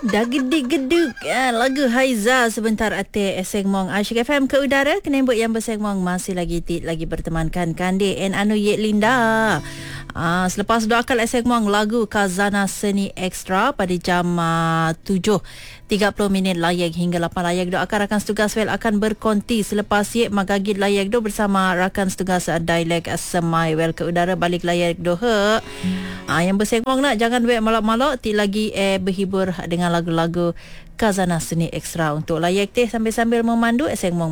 Dah gedug-gedug lagu Haiza sebentar ate Eseng Mong Asyik FM ke udara. Kenembut yang berseng mong masih lagi bertemankan Kande and Anu Yet Linda. Selepas doakan Eseng Mong lagu Kazana Seni Extra pada jam 7.30 layak hingga 8 layak doakan rakan setugas Wel akan berkonti selepas Yek Magagid layak do bersama rakan setugas Dialek Semai Wel ke udara balik layak do he. Yang berseng mong nak jangan wek malak-malak lagi berhibur dengan lagu-lagu Kazana Seni Extra untuk layak teh sambil-sambil memandu Eseng Mong